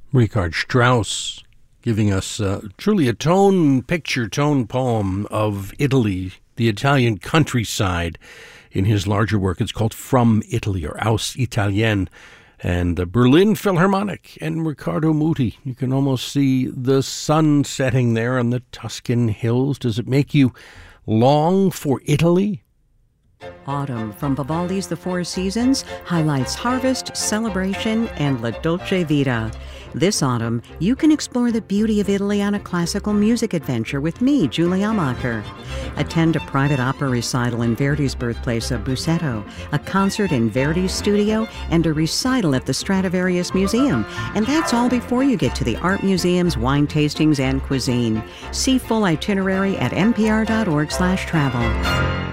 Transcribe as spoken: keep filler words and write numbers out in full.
Richard Strauss giving us uh, truly a tone picture, tone poem of Italy, the Italian countryside in his larger work. It's called From Italy, or Aus Italien, and the Berlin Philharmonic and Riccardo Muti. You can almost see the sun setting there on the Tuscan hills. Does it make you long for Italy? Autumn from Vivaldi's The Four Seasons highlights harvest, celebration, and La Dolce Vita. This autumn, you can explore the beauty of Italy on a classical music adventure with me, Julie Amacher. Attend a private opera recital in Verdi's birthplace of Busseto, a concert in Verdi's studio, and a recital at the Stradivarius Museum. And that's all before you get to the art museums, wine tastings, and cuisine. See full itinerary at npr dot org slash travel.